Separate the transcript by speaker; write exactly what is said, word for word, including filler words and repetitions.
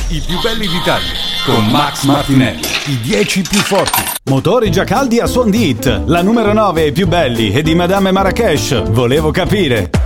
Speaker 1: I più belli d'Italia con Max Martinelli. I dieci più forti.
Speaker 2: Motori già caldi a suon di hit. La numero nove, I più belli, e di Madame Marrakesh. Volevo capire.